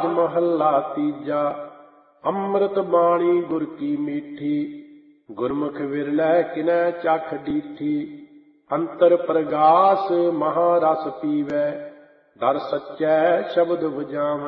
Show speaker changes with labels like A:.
A: ਰਾਜ ਮਹੱਲਾ ਤੀਜਾ। ਅੰਮ੍ਰਿਤ ਬਾਣੀ ਗੁਰ ਕੀ ਮੀਠੀ, ਗੁਰਮੁਖ ਵਿਰਲੈ ਕਿਨੈ ਚਖ ਡੀਠੀ। ਅੰਤਰ ਪ੍ਰਗਾਸ ਮਹਾ ਰਸ ਪੀਵੈ, ਦਰ ਸੱਚੈ ਸ਼ਬਦ ਬੁਝਾਵੈ।